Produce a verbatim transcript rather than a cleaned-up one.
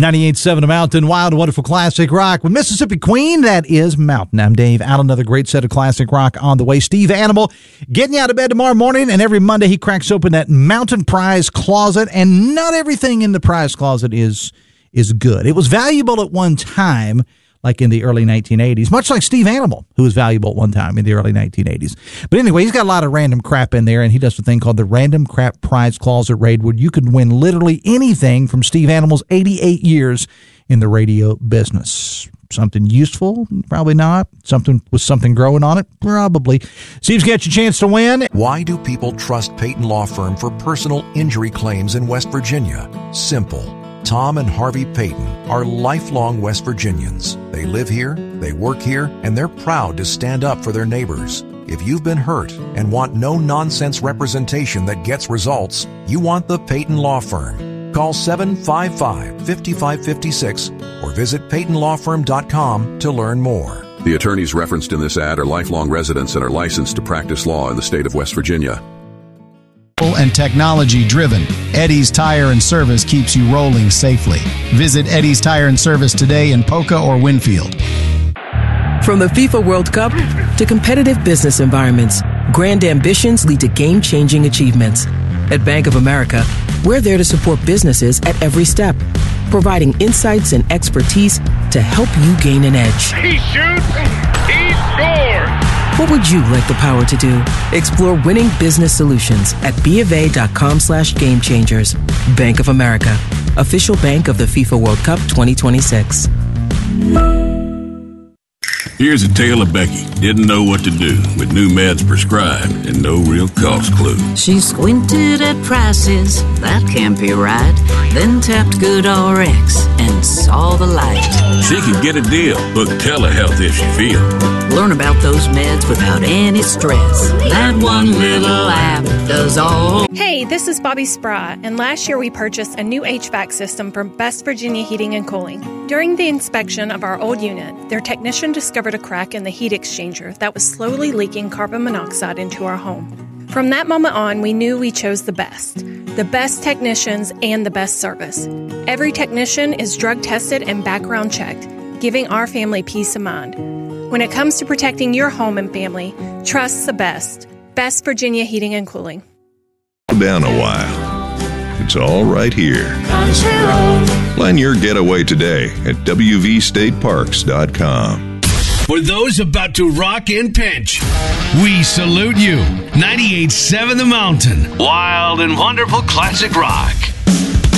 ninety-eight point seven The Mountain, Wild, Wonderful Classic Rock with Mississippi Queen. That is Mountain. I'm Dave Allen. Another great set of classic rock on the way. Steve Animal getting you out of bed tomorrow morning, and every Monday he cracks open that Mountain Prize Closet, and not everything in the prize closet is is good. It was valuable at one time, like in the early nineteen eighties, much like Steve Animal, who was valuable at one time in the early nineteen eighties. But anyway, he's got a lot of random crap in there, and he does a thing called the Random Crap Prize Closet Raid, where you can win literally anything from Steve Animal's eighty-eight years in the radio business. Something useful? Probably not. Something with something growing on it? Probably. Steve's got your chance to win. Why do people trust Peyton Law Firm for personal injury claims in West Virginia? Simple. Tom and Harvey Peyton are lifelong West Virginians. They live here, they work here, and they're proud to stand up for their neighbors. If you've been hurt and want no-nonsense representation that gets results, you want the Peyton Law Firm. Call seven five five, five five five six or visit peyton law firm dot com to learn more. The attorneys referenced in this ad are lifelong residents and are licensed to practice law in the state of West Virginia. And technology driven, Eddie's Tire and Service keeps you rolling safely. Visit Eddie's Tire and Service today in Poca or Winfield. From the FIFA World Cup to competitive business environments, grand ambitions lead to game-changing achievements. At Bank of America, we're there to support businesses at every step, providing insights and expertise to help you gain an edge. He shoots, he scores! What would you like the power to do? Explore winning business solutions at BofA.com slash game changers. Bank of America, official bank of the FIFA World Cup twenty twenty-six. Here's a tale of Becky. Didn't know what to do with new meds prescribed and no real cost clue. She squinted at prices, that can't be right. Then tapped GoodRx and saw the light. She could get a deal. Book telehealth if she feels. Learn about those meds without any stress. That one little app does all. Hey, this is Bobby Spry, and last year we purchased a new H V A C system from Best Virginia Heating and Cooling. During the inspection of our old unit, their technician discovered a crack in the heat exchanger that was slowly leaking carbon monoxide into our home. From that moment on, we knew we chose the best. The best technicians and the best service. Every technician is drug tested and background checked, giving our family peace of mind. When it comes to protecting your home and family, trust the best. Best Virginia Heating and Cooling. Down a while. It's all right here. Plan your getaway today at w v state parks dot com. For those about to rock and pinch, we salute you. ninety-eight point seven The Mountain. Wild and wonderful classic rock.